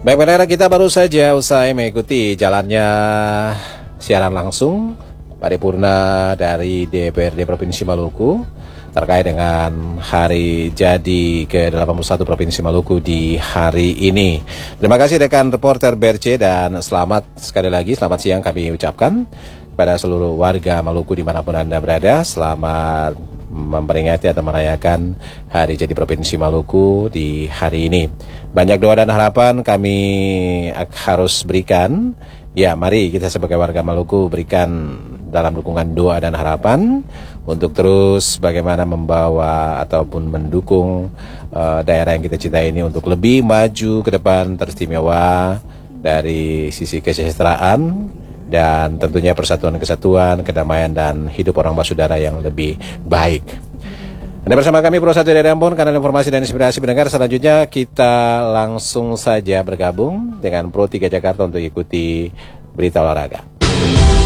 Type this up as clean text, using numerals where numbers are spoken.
Baik pendengar, kita baru saja usai mengikuti jalannya siaran langsung paripurna dari DPRD Provinsi Maluku terkait dengan hari jadi ke-81 Provinsi Maluku di hari ini. Terima kasih rekan reporter BRC dan sekali lagi selamat siang kami ucapkan pada seluruh warga Maluku dimanapun Anda berada. Selamat memperingati atau merayakan hari jadi Provinsi Maluku di hari ini. Banyak doa dan harapan kami harus berikan. Ya, mari kita sebagai warga Maluku berikan dalam dukungan doa dan harapan untuk terus bagaimana membawa ataupun mendukung daerah yang kita cintai ini untuk lebih maju ke depan, teristimewa dari sisi kesejahteraan dan tentunya persatuan kesatuan, kedamaian dan hidup orang basudara yang lebih baik. Anda bersama kami Pro 1 dari Ambon, kanal informasi dan inspirasi pendengar. Selanjutnya kita langsung saja bergabung dengan Pro 3 Jakarta untuk ikuti berita olahraga.